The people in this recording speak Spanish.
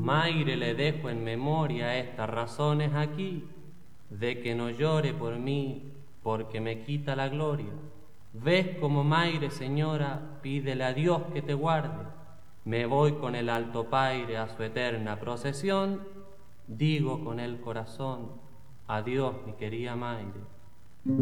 Maire le dejo en memoria estas razones aquí, de que no llore por mí, porque me quita la gloria. ¿Ves como Maire, señora, pídele a Dios que te guarde? Me voy con el alto paire a su eterna procesión, digo con el corazón, adiós mi querida Maire.